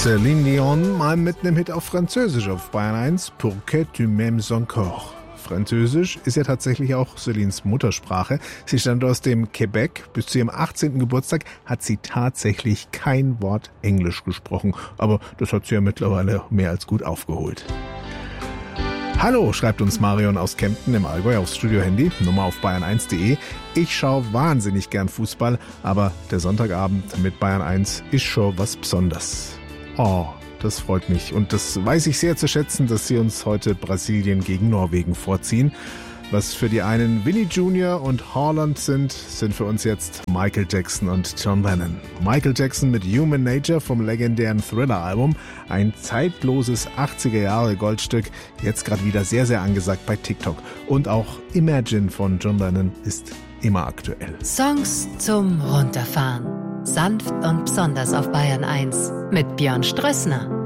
Céline Dion mal mit einem Hit auf Französisch auf Bayern 1, Pour que tu m'aimes encore. Französisch ist ja tatsächlich auch Célines Muttersprache. Sie stammt aus dem Quebec. Bis zu ihrem 18. Geburtstag hat sie tatsächlich kein Wort Englisch gesprochen. Aber das hat sie ja mittlerweile mehr als gut aufgeholt. Hallo, schreibt uns Marion aus Kempten im Allgäu aufs Studio-Handy, Nummer auf bayern1.de. Ich schaue wahnsinnig gern Fußball, aber der Sonntagabend mit Bayern 1 ist schon was Besonderes. Oh, das freut mich und das weiß ich sehr zu schätzen, dass Sie uns heute Brasilien gegen Norwegen vorziehen. Was für die einen Vinnie Jr. und Haaland sind für uns jetzt Michael Jackson und John Lennon. Michael Jackson mit Human Nature vom legendären Thriller-Album. Ein zeitloses 80er-Jahre-Goldstück. Jetzt gerade wieder sehr, sehr angesagt bei TikTok. Und auch Imagine von John Lennon ist immer aktuell. Songs zum Runterfahren. Sanft und besonders auf Bayern 1 mit Björn Strössner.